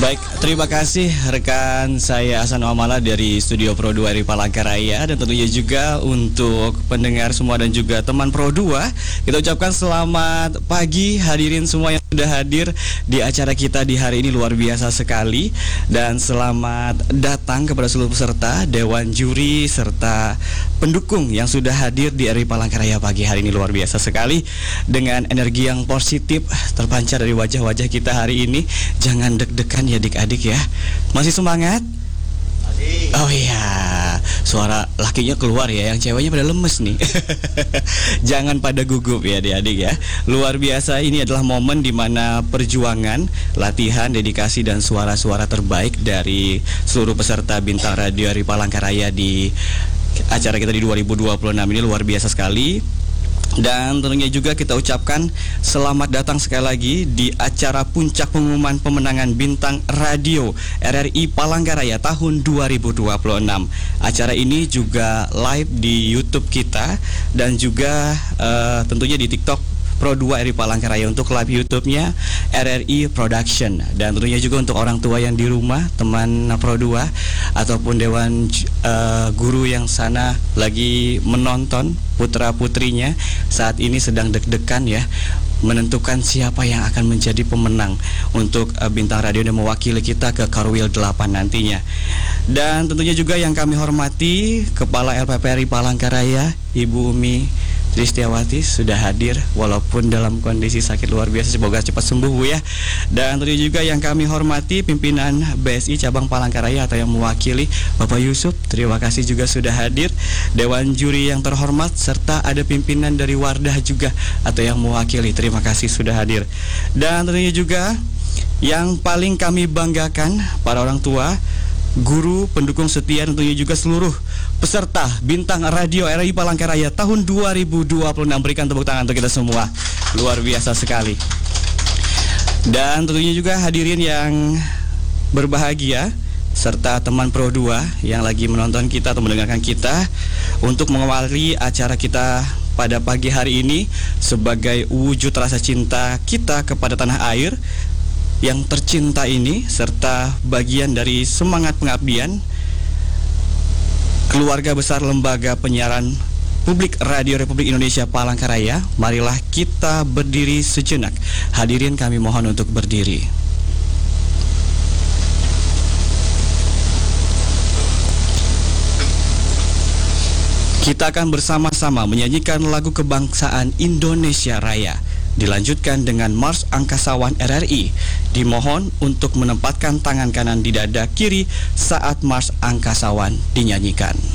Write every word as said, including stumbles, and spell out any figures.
Baik, terima kasih rekan saya Hasan Amala dari Studio Pro dua R I Palangkaraya. Dan tentunya juga untuk pendengar semua dan juga teman Pro dua, kita ucapkan selamat pagi hadirin semua yang sudah hadir di acara kita di hari ini, luar biasa sekali. Dan selamat datang kepada seluruh peserta, dewan juri, serta pendukung yang sudah hadir di R I Palangkaraya pagi hari ini, luar biasa sekali. Dengan energi yang positif terpancar dari wajah-wajah kita hari ini. Jangan deg-degan ya adik-adik ya. Masih semangat? Masih. Oh iya, suara lakinya keluar ya, yang ceweknya pada lemes nih. Jangan pada gugup ya adik-adik ya. Luar biasa, ini adalah momen di mana perjuangan, latihan, dedikasi dan suara-suara terbaik dari seluruh peserta Bintang Radio R I Palangkaraya di acara kita di dua ribu dua puluh enam ini luar biasa sekali. Dan tentunya juga kita ucapkan selamat datang sekali lagi di acara puncak pengumuman pemenangan Bintang Radio R R I Palangkaraya tahun dua ribu dua puluh enam. Acara ini juga live di YouTube kita dan juga uh, tentunya di TikTok Pro dua R I Palangkaraya untuk live YouTube-nya R R I Production. Dan tentunya juga untuk orang tua yang di rumah, teman Pro dua ataupun dewan uh, guru yang sana lagi menonton putra-putrinya saat ini sedang deg-degan ya, menentukan siapa yang akan menjadi pemenang untuk uh, Bintang Radio dan mewakili kita ke Karwil delapan nantinya. Dan tentunya juga yang kami hormati Kepala L P P R I Palangkaraya Ibu Umi Tristiawati sudah hadir walaupun dalam kondisi sakit luar biasa, semoga cepat sembuh Bu ya. Dan tentunya juga yang kami hormati pimpinan B S I Cabang Palangkaraya atau yang mewakili Bapak Yusuf, terima kasih juga sudah hadir. Dewan juri yang terhormat serta ada pimpinan dari Wardah juga atau yang mewakili, terima kasih sudah hadir. Dan tentunya juga yang paling kami banggakan para orang tua, guru, pendukung setia, tentunya juga seluruh peserta Bintang Radio R R I Palangkaraya tahun dua ribu dua puluh enam. Berikan tepuk tangan untuk kita semua, luar biasa sekali. Dan tentunya juga hadirin yang berbahagia serta teman Pro dua yang lagi menonton kita atau mendengarkan kita, untuk mengawali acara kita pada pagi hari ini sebagai wujud rasa cinta kita kepada tanah air yang tercinta ini, serta bagian dari semangat pengabdian keluarga besar Lembaga Penyiaran Publik Radio Republik Indonesia Palangkaraya, marilah kita berdiri sejenak. Hadirin kami mohon untuk berdiri. Kita akan bersama-sama menyanyikan lagu kebangsaan Indonesia Raya. Dilanjutkan dengan Mars Angkasawan R R I. Dimohon untuk menempatkan tangan kanan di dada kiri saat Mars Angkasawan dinyanyikan.